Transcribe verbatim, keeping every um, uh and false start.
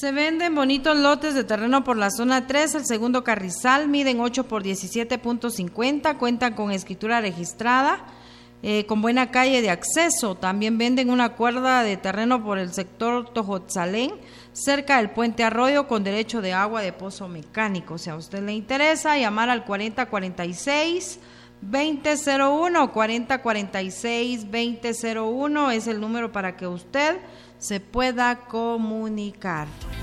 Se venden bonitos lotes de terreno por la zona tres, el segundo Carrizal, miden ocho por diecisiete punto cincuenta, cuentan con escritura registrada, eh, con buena calle de acceso. También venden una cuerda de terreno por el sector Tojotzalén, cerca del puente Arroyo, con derecho de agua de pozo mecánico. Si a usted le interesa, llamar al cuarenta cuarenta y seis veinte cero uno, cuarenta cuarenta y seis veinte cero uno es el número para que usted se pueda comunicar.